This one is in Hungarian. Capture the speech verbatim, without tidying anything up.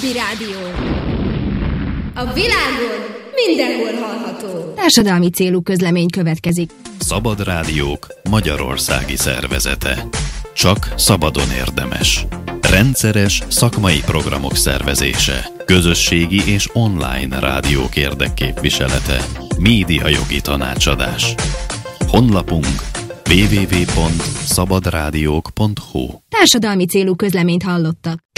Hasbi Rádió. A világon mindenhol hallható. Társadalmi célú közlemény következik. Szabad Rádiók Magyarországi Szervezete. Csak szabadon érdemes. Rendszeres szakmai programok szervezése. Közösségi és online rádiók érdekképviselete. Médiajogi tanácsadás. Honlapunk double-u double-u double-u pont szabadrádiók pont hu. Társadalmi célú közleményt hallottak.